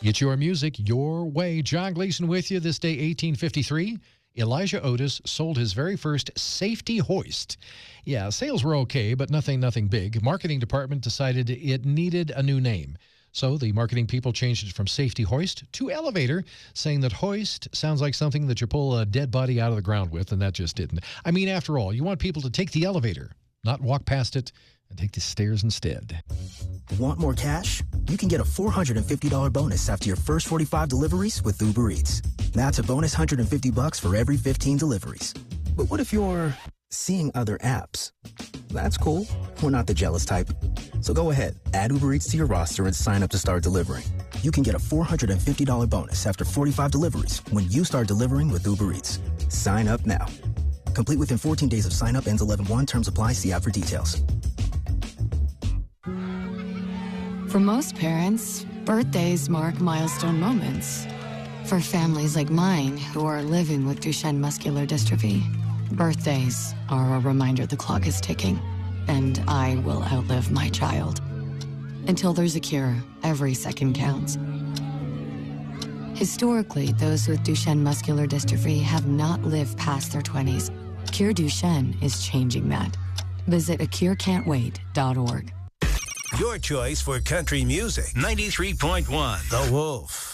It's your music, your way. John Gleason with you this day, 1853. Elijah Otis sold his very first safety hoist. Yeah, sales were okay, but nothing big. Marketing department decided it needed a new name. So the marketing people changed it from safety hoist to elevator, saying that hoist sounds like something that you pull a dead body out of the ground with, and that just didn't. I mean, after all, you want people to take the elevator, not walk past it and take the stairs instead. Want more cash? You can get a $450 bonus after your first 45 deliveries with Uber Eats. That's a bonus $150 for every 15 deliveries. But what if you're seeing other apps? That's cool. We're not the jealous type. So go ahead, add Uber Eats to your roster and sign up to start delivering. You can get a $450 bonus after 45 deliveries when you start delivering with Uber Eats. Sign up now. Complete within 14 days of sign up, ends 11/1. Terms apply. See app for details. For most parents, birthdays mark milestone moments. For families like mine who are living with Duchenne muscular dystrophy, birthdays are a reminder the clock is ticking, and I will outlive my child. Until there's a cure, every second counts. Historically, those with Duchenne muscular dystrophy have not lived past their 20s. Cure Duchenne is changing that. Visit acurecan'twait.org. Your choice for country music. 93.1 The Wolf.